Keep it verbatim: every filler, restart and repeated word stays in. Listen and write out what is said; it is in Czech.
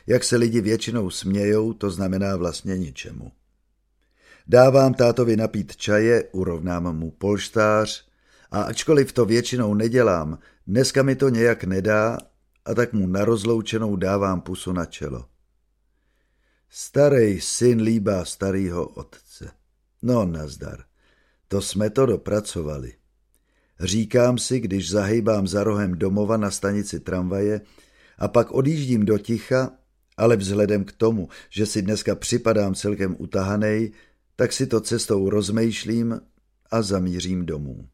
Jak se lidi většinou smějou, to znamená vlastně ničemu. Dávám tátovi napít čaje, urovnám mu polštář a ačkoliv to většinou nedělám, dneska mi to nějak nedá a tak mu na rozloučenou dávám pusu na čelo. Starej syn líbá starýho otce. No nazdar, to jsme to dopracovali. Říkám si, když zahejbám za rohem domova na stanici tramvaje a pak odjíždím do ticha, ale vzhledem k tomu, že si dneska připadám celkem utahanej, tak si to cestou rozmýšlím a zamířím domů.